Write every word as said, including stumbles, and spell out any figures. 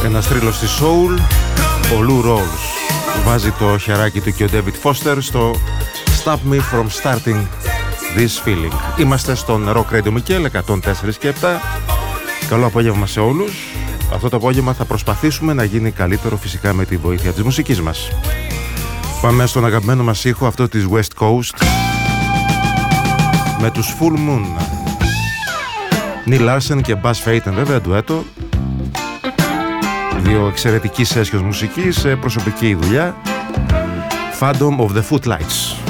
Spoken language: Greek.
Ένας θρύλος της soul, ο Lou Rawls. Βάζει το χεράκι του και ο David Foster στο Stop Me From Starting This Feeling. Είμαστε στον Rock Radio Mikkel εκατόν τέσσερα και επτά. Καλό απόγευμα σε όλους. Αυτό το απόγευμα θα προσπαθήσουμε να γίνει καλύτερο, φυσικά με τη βοήθεια της μουσικής μας. Πάμε στον αγαπημένο μας ήχο, αυτό της West Coast, με τους Full Moon. Neil Larsen και Buzz Feiten, βέβαια, ντουέτο. Δύο εξαιρετικοί σέσχες μουσικής σε προσωπική δουλειά. Phantom of the Footlights.